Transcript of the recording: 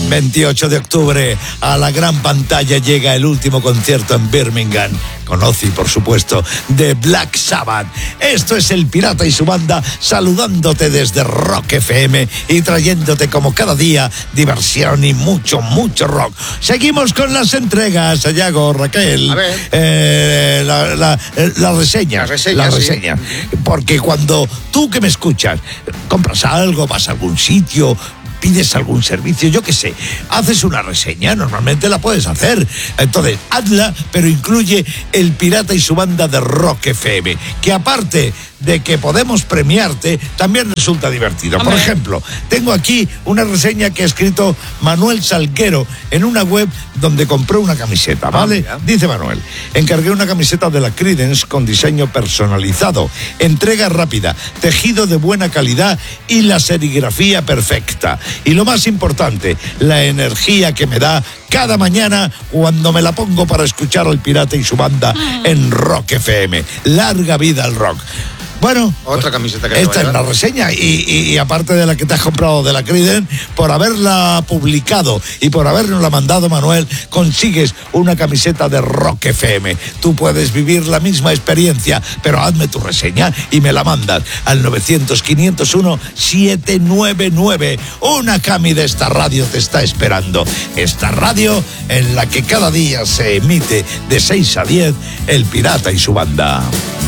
28 de octubre, a la gran pantalla llega el último concierto en Birmingham, con Ozzy, por supuesto, de Black Sabbath. Esto es El Pirata y su banda, saludándote desde Rock FM y trayéndote como cada día diversión y mucho, mucho rock. Seguimos con las entregas, Sayago, Raquel. A ver. La reseña. La reseña. Sí. Porque cuando tú que me escuchas, compras algo, vas a algún sitio, pides algún servicio, yo qué sé, haces una reseña, normalmente la puedes hacer. Entonces, hazla, pero incluye El Pirata y su banda de Rock FM, que aparte de que podemos premiarte, también resulta divertido. Por ejemplo, tengo aquí una reseña que ha escrito Manuel Salguero en una web donde compró una camiseta, ¿vale? Dice Manuel: encargué una camiseta de la Creedence con diseño personalizado, entrega rápida, tejido de buena calidad y la serigrafía perfecta. Y lo más importante, la energía que me da cada mañana cuando me la pongo para escuchar al Pirata y su banda en Rock FM. Larga vida al rock. Bueno, otra camiseta que esta es la reseña y aparte de la que te has comprado de la Creedence, por haberla publicado y por habernosla mandado, Manuel, consigues una camiseta de Rock FM. Tú puedes vivir la misma experiencia, pero hazme tu reseña y me la mandas al 900-501-799. Una cami de esta radio te está esperando. Esta radio en la que cada día se emite de 6 a 10 El Pirata y su banda.